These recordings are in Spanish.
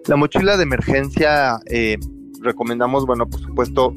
La mochila de emergencia, recomendamos, bueno, por supuesto,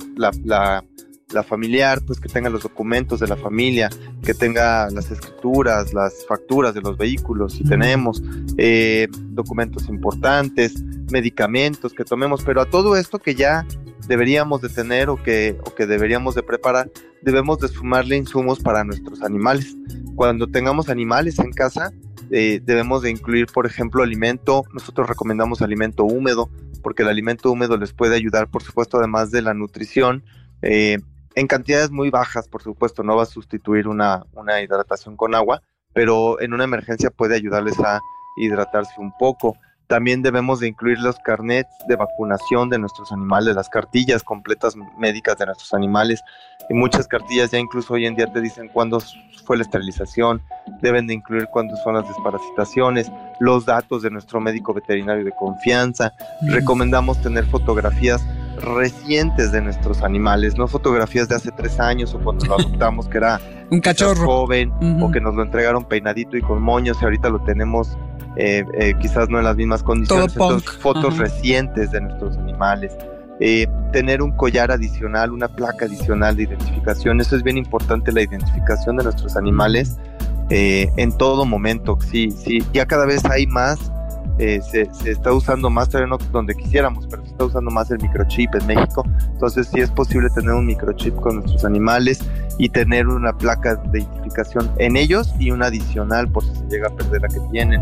la familiar, pues que tenga los documentos de la familia, que tenga las escrituras, las facturas de los vehículos, si tenemos, documentos importantes, medicamentos que tomemos, pero a todo esto que ya deberíamos de tener o que deberíamos de preparar, debemos de sumarle insumos para nuestros animales. Cuando tengamos animales en casa, debemos de incluir, por ejemplo, alimento. Nosotros recomendamos alimento húmedo, porque el alimento húmedo les puede ayudar, por supuesto, además de la nutrición, en cantidades muy bajas, por supuesto, no va a sustituir una hidratación con agua, pero en una emergencia puede ayudarles a hidratarse un poco. También debemos de incluir los carnets de vacunación de nuestros animales, las cartillas completas médicas de nuestros animales. Y muchas cartillas ya incluso hoy en día te dicen cuándo fue la esterilización, deben de incluir cuándo son las desparasitaciones, los datos de nuestro médico veterinario de confianza. Recomendamos tener fotografías recientes de nuestros animales, no fotografías de hace 3 años o cuando lo adoptamos que era un cachorro joven, o que nos lo entregaron peinadito y con moños y ahorita lo tenemos quizás no en las mismas condiciones. Entonces, fotos recientes de nuestros animales, tener un collar adicional, una placa adicional de identificación. Eso es bien importante, la identificación de nuestros animales en todo momento. Sí, ya cada vez hay más. Se está usando más, todavía no donde quisiéramos, pero se está usando más el microchip en México. Entonces sí es posible tener un microchip con nuestros animales y tener una placa de identificación en ellos y una adicional por si se llega a perder la que tienen.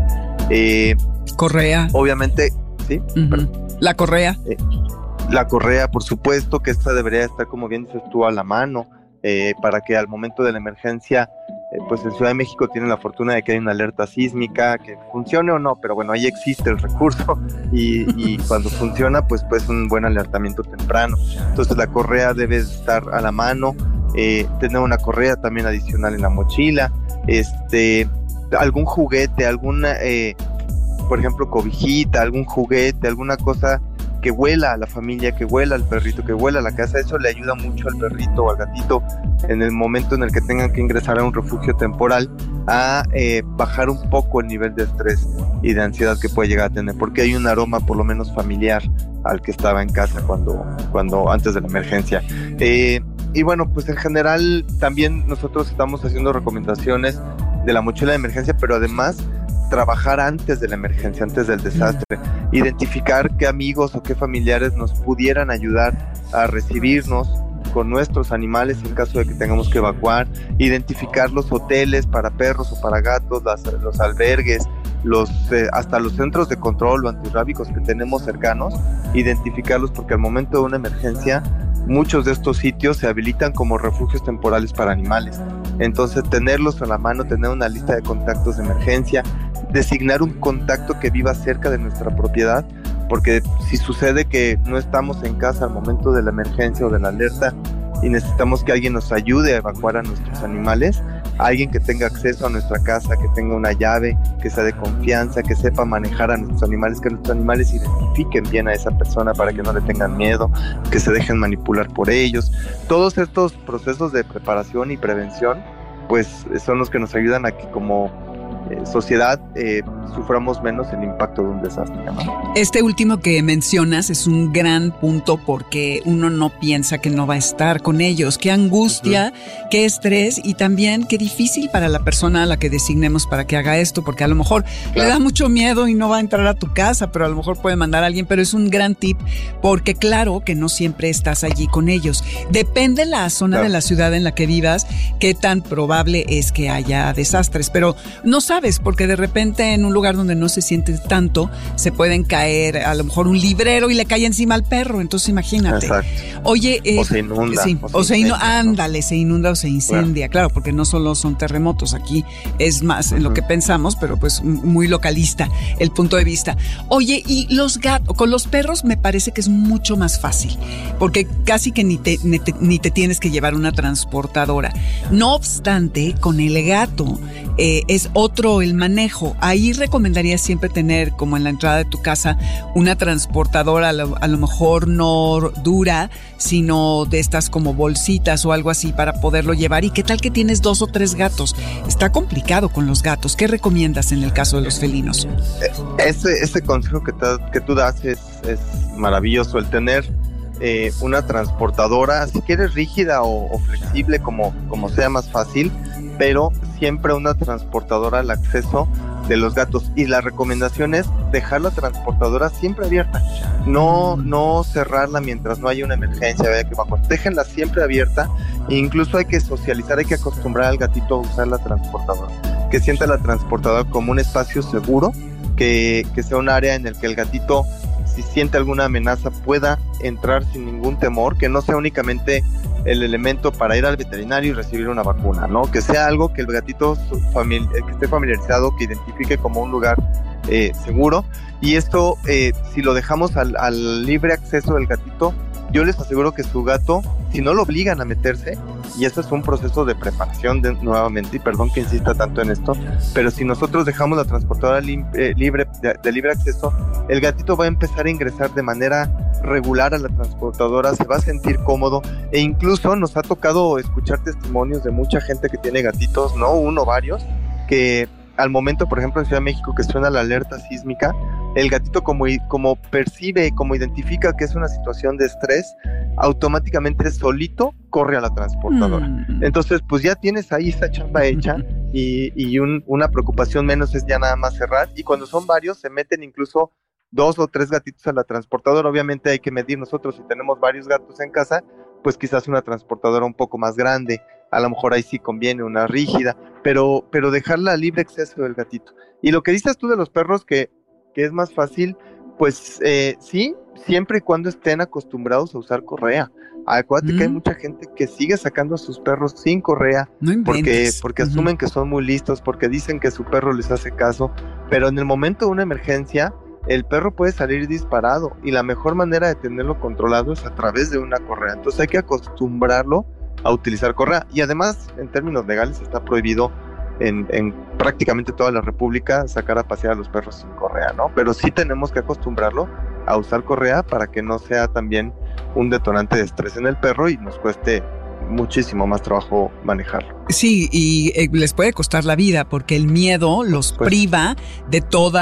Correa. Obviamente, ¿sí? La correa. La correa, por supuesto, que esta debería estar, como bien dices tú, a la mano, para que al momento de la emergencia, pues en Ciudad de México tienen la fortuna de que hay una alerta sísmica, que funcione o no, pero bueno, ahí existe el recurso y cuando funciona, pues un buen alertamiento temprano. Entonces la correa debe estar a la mano, tener una correa también adicional en la mochila, algún juguete, alguna, por ejemplo, cobijita, algún juguete, alguna cosa que huela a la familia, que huela al perrito, que huela a la casa. Eso le ayuda mucho al perrito o al gatito en el momento en el que tengan que ingresar a un refugio temporal a bajar un poco el nivel de estrés y de ansiedad que puede llegar a tener, porque hay un aroma por lo menos familiar al que estaba en casa cuando antes de la emergencia. Y bueno, pues en general también nosotros estamos haciendo recomendaciones de la mochila de emergencia, pero además trabajar antes de la emergencia, antes del desastre, identificar qué amigos o qué familiares nos pudieran ayudar a recibirnos con nuestros animales en caso de que tengamos que evacuar, identificar los hoteles para perros o para gatos, los albergues, hasta los centros de control o antirrábicos que tenemos cercanos, identificarlos, porque al momento de una emergencia muchos de estos sitios se habilitan como refugios temporales para animales. Entonces tenerlos a la mano, tener una lista de contactos de emergencia, designar un contacto que viva cerca de nuestra propiedad, porque si sucede que no estamos en casa al momento de la emergencia o de la alerta y necesitamos que alguien nos ayude a evacuar a nuestros animales, alguien que tenga acceso a nuestra casa, que tenga una llave, que sea de confianza, que sepa manejar a nuestros animales, que nuestros animales identifiquen bien a esa persona para que no le tengan miedo, que se dejen manipular por ellos. Todos estos procesos de preparación y prevención, pues son los que nos ayudan a que como sociedad suframos menos el impacto de un desastre, ¿no? Este último que mencionas es un gran punto porque uno no piensa que no va a estar con ellos. Qué angustia, qué estrés y también qué difícil para la persona a la que designemos para que haga esto, porque a lo mejor le da mucho miedo y no va a entrar a tu casa, pero a lo mejor puede mandar a alguien, pero es un gran tip porque claro que no siempre estás allí con ellos. Depende la zona de la ciudad en la que vivas, qué tan probable es que haya desastres, pero no sabes, porque de repente en un lugar donde no se siente tanto, se pueden caer a lo mejor un librero y le cae encima al perro, entonces imagínate. Exacto. Oye, o se inunda. Sí, ándale, se inunda o se incendia, claro, porque no solo son terremotos, aquí es más en lo que pensamos, pero pues muy localista el punto de vista. Oye, y los gatos, con los perros me parece que es mucho más fácil, porque casi que ni te tienes que llevar una transportadora. No obstante, con el gato, es otro el manejo. Ahí recomendaría siempre tener, como en la entrada de tu casa, una transportadora, a lo mejor no dura, sino de estas como bolsitas o algo así para poderlo llevar. ¿Y qué tal que tienes 2 o 3 gatos? Está complicado con los gatos. ¿Qué recomiendas en el caso de los felinos? Ese consejo que tú das es maravilloso, el tener una transportadora, si quieres rígida o flexible, como sea más fácil, pero siempre una transportadora al acceso de los gatos. Y la recomendación es dejar la transportadora siempre abierta, no cerrarla mientras no haya una emergencia, déjenla siempre abierta. E incluso hay que socializar, hay que acostumbrar al gatito a usar la transportadora, que sienta la transportadora como un espacio seguro, que sea un área en el que el gatito, si siente alguna amenaza, pueda entrar sin ningún temor, que no sea únicamente el elemento para ir al veterinario y recibir una vacuna, ¿no? Que sea algo que el gatito que esté familiarizado, que identifique como un lugar seguro. Y esto, si lo dejamos al libre acceso del gatito, yo les aseguro que su gato, si no lo obligan a meterse, y eso es un proceso de preparación nuevamente, y perdón que insista tanto en esto, pero si nosotros dejamos la transportadora de libre acceso, el gatito va a empezar a ingresar de manera regular a la transportadora, se va a sentir cómodo, e incluso nos ha tocado escuchar testimonios de mucha gente que tiene gatitos, no uno, varios, que al momento, por ejemplo, en Ciudad de México, que suena la alerta sísmica, el gatito como percibe, como identifica que es una situación de estrés, automáticamente solito corre a la transportadora. Entonces, pues ya tienes ahí esa chamba hecha, y una preocupación menos es ya nada más cerrar. Y cuando son varios, se meten incluso 2 o 3 gatitos a la transportadora. Obviamente hay que medir nosotros, si tenemos varios gatos en casa, pues quizás una transportadora un poco más grande, a lo mejor ahí sí conviene una rígida, pero dejarla a libre acceso del gatito. Y lo que dices tú de los perros, que es más fácil, pues sí, siempre y cuando estén acostumbrados a usar correa. Acuérdate que hay mucha gente que sigue sacando a sus perros sin correa, no porque asumen que son muy listos, porque dicen que su perro les hace caso, pero en el momento de una emergencia, el perro puede salir disparado, y la mejor manera de tenerlo controlado es a través de una correa. Entonces hay que acostumbrarlo a utilizar correa, y además en términos legales está prohibido en prácticamente toda la república sacar a pasear a los perros sin correa, ¿no? Pero sí tenemos que acostumbrarlo a usar correa para que no sea también un detonante de estrés en el perro y nos cueste muchísimo más trabajo manejarlo. Sí, y les puede costar la vida porque el miedo los priva de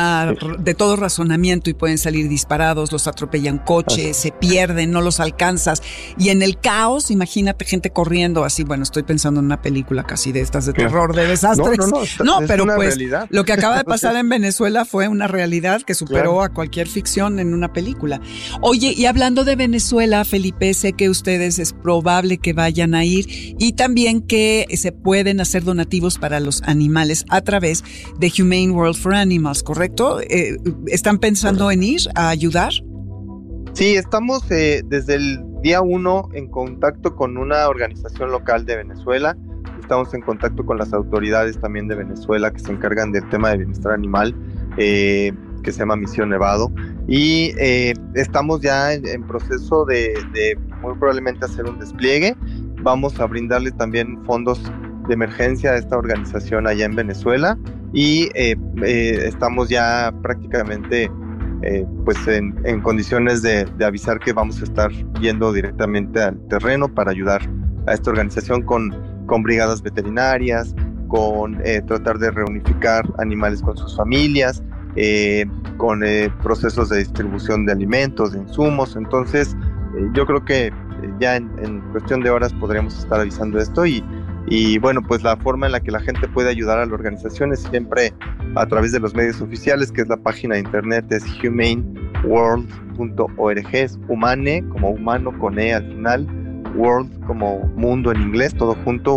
todo razonamiento y pueden salir disparados, los atropellan coches, se pierden, no los alcanzas. Y en el caos, imagínate gente corriendo así. Bueno, estoy pensando en una película casi de estas de terror, de desastres. No, pero pues realidad. Lo que acaba de pasar en Venezuela fue una realidad que superó a cualquier ficción en una película. Oye, y hablando de Venezuela, Felipe, sé que ustedes es probable que vayan a ir y también que se pueden hacer donativos para los animales a través de Humane World for Animals, ¿correcto? ¿Están pensando en ir a ayudar? Sí, estamos desde el día 1 en contacto con una organización local de Venezuela. Estamos en contacto con las autoridades también de Venezuela que se encargan del tema de bienestar animal, que se llama Misión Nevado. Y estamos ya en proceso de muy probablemente hacer un despliegue. Vamos a brindarle también fondos de emergencia a esta organización allá en Venezuela, y estamos ya prácticamente pues en condiciones de avisar que vamos a estar yendo directamente al terreno para ayudar a esta organización con brigadas veterinarias, con tratar de reunificar animales con sus familias, con procesos de distribución de alimentos, de insumos. Entonces yo creo que ya en cuestión de horas podríamos estar avisando esto, y bueno, pues la forma en la que la gente puede ayudar a la organización es siempre a través de los medios oficiales, que es la página de internet, es humaneworld.org, es humane como humano con E al final, world como mundo en inglés, todo junto,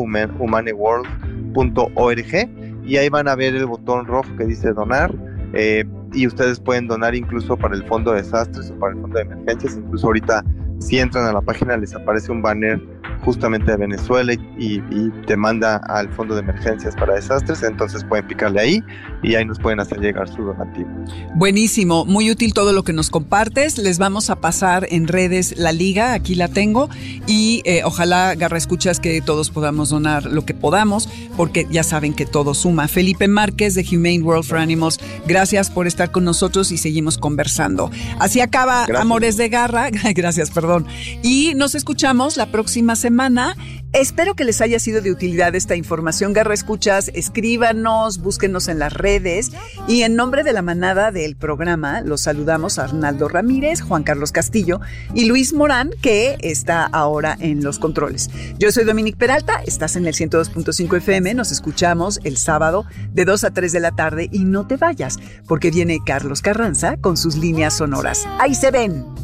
humaneworld.org, y ahí van a ver el botón rojo que dice donar, y ustedes pueden donar incluso para el fondo de desastres o para el fondo de emergencias. Incluso ahorita, si entran a la página, les aparece un banner justamente de Venezuela y te manda al Fondo de Emergencias para Desastres, entonces pueden picarle ahí y ahí nos pueden hacer llegar su donativo. Buenísimo, muy útil todo lo que nos compartes. Les vamos a pasar en redes la liga, aquí la tengo, y ojalá, Garra Escuchas, que todos podamos donar lo que podamos, porque ya saben que todo suma. Felipe Márquez de Humane World for Animals, gracias por estar con nosotros y seguimos conversando. Así acaba Amores de Garra, gracias, perdón. Y nos escuchamos la próxima semana. Espero que les haya sido de utilidad esta información, Garra Escuchas. Escríbanos, búsquenos en las redes. Y en nombre de la manada del programa, los saludamos a Arnaldo Ramírez, Juan Carlos Castillo y Luis Morán, que está ahora en los controles. Yo soy Dominique Peralta, estás en el 102.5 FM. Nos escuchamos el sábado de 2 a 3 de la tarde. Y no te vayas, porque viene Carlos Carranza con sus líneas sonoras. ¡Ahí se ven!